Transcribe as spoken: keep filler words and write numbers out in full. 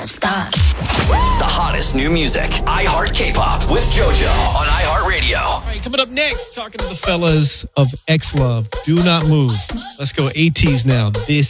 Stop. The hottest new music. iHeart K-Pop with JoJo on iHeartRadio. All right, coming up next, talking to the fellas of X Love. Do not move. Let's go ATEEZ now. This